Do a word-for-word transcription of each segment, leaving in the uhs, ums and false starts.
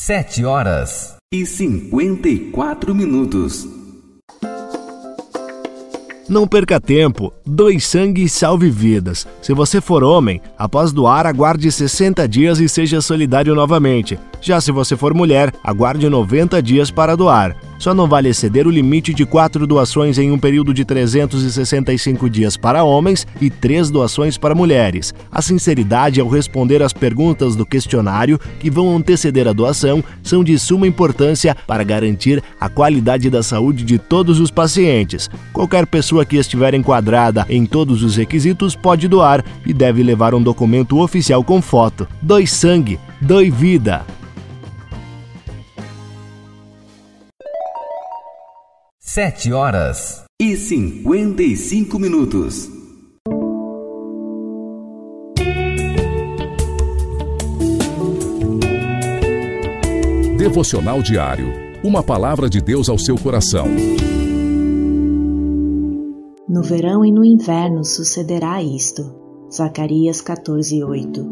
Sete horas e cinquenta e quatro minutos. Não perca tempo, doe sangue e salve vidas. Se você for homem, após doar, aguarde sessenta dias e seja solidário novamente. Já se você for mulher, aguarde noventa dias para doar. Só não vale exceder o limite de quatro doações em um período de trezentos e sessenta e cinco dias para homens e três doações para mulheres. A sinceridade ao responder às perguntas do questionário que vão anteceder a doação são de suma importância para garantir a qualidade da saúde de todos os pacientes. Qualquer pessoa que estiver enquadrada em todos os requisitos pode doar e deve levar um documento oficial com foto. Doe sangue, doe vida. Sete horas e cinquenta e cinco minutos. Devocional diário. Uma palavra de Deus ao seu coração. No verão e no inverno sucederá isto. Zacarias quatorze, oito.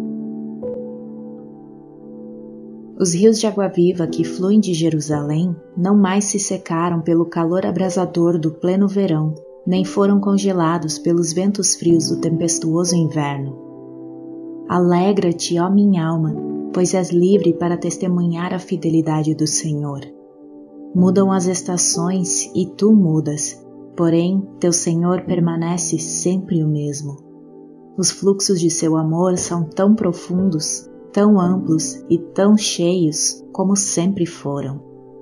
Os rios de água viva que fluem de Jerusalém não mais se secaram pelo calor abrasador do pleno verão, nem foram congelados pelos ventos frios do tempestuoso inverno. Alegra-te, ó minha alma, pois és livre para testemunhar a fidelidade do Senhor. Mudam as estações e tu mudas, porém teu Senhor permanece sempre o mesmo. Os fluxos de seu amor são tão profundos, tão amplos e tão cheios como sempre foram.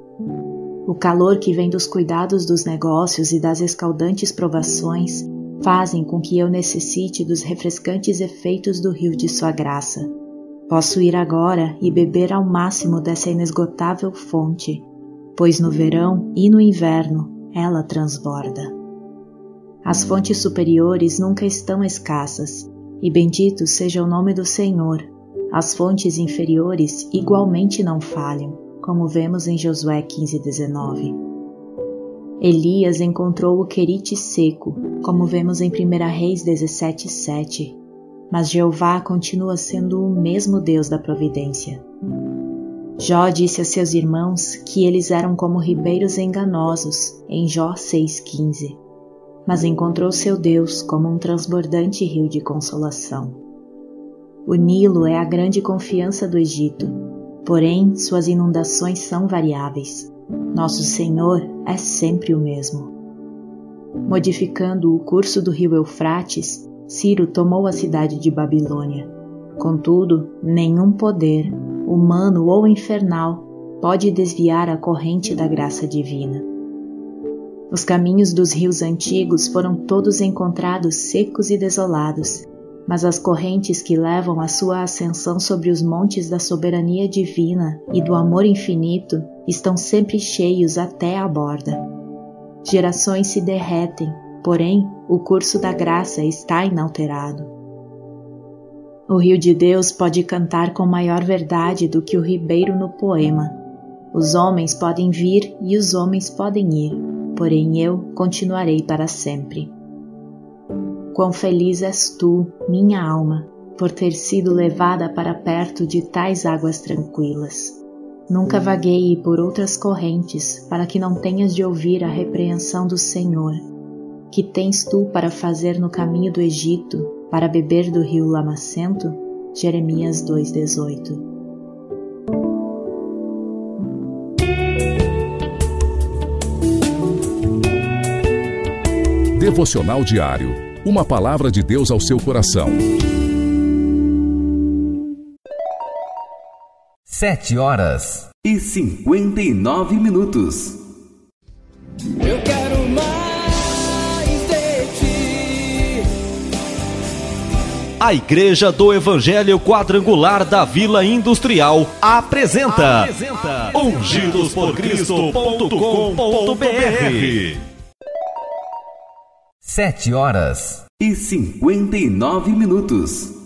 O calor que vem dos cuidados dos negócios e das escaldantes provações fazem com que eu necessite dos refrescantes efeitos do rio de sua graça. Posso ir agora e beber ao máximo dessa inesgotável fonte, pois no verão e no inverno ela transborda. As fontes superiores nunca estão escassas, e bendito seja o nome do Senhor. As fontes inferiores igualmente não falham, como vemos em Josué quinze, dezenove. Elias encontrou o querite seco, como vemos em primeira Reis dezessete, sete. Mas Jeová continua sendo o mesmo Deus da providência. Jó disse a seus irmãos que eles eram como ribeiros enganosos, em Jó seis, quinze. Mas encontrou seu Deus como um transbordante rio de consolação. O Nilo é a grande confiança do Egito, porém suas inundações são variáveis. Nosso Senhor é sempre o mesmo. Modificando o curso do rio Eufrates, Ciro tomou a cidade de Babilônia. Contudo, nenhum poder, humano ou infernal, pode desviar a corrente da graça divina. Os caminhos dos rios antigos foram todos encontrados secos e desolados, mas as correntes que levam a sua ascensão sobre os montes da soberania divina e do amor infinito estão sempre cheios até a borda. Gerações se derretem, porém o curso da graça está inalterado. O rio de Deus pode cantar com maior verdade do que o ribeiro no poema. Os homens podem vir e os homens podem ir, porém eu continuarei para sempre. Quão feliz és tu, minha alma, por ter sido levada para perto de tais águas tranquilas. Nunca vagueie por outras correntes, para que não tenhas de ouvir a repreensão do Senhor. Que tens tu para fazer no caminho do Egito, para beber do rio lamacento? Jeremias dois, dezoito. Devocional diário. Uma palavra de Deus ao seu coração. Sete horas e cinquenta e nove minutos. Eu quero mais de ti. A Igreja do Evangelho Quadrangular da Vila Industrial apresenta, apresenta ungidos por cristo ponto com ponto b r. Sete horas e cinquenta e nove minutos.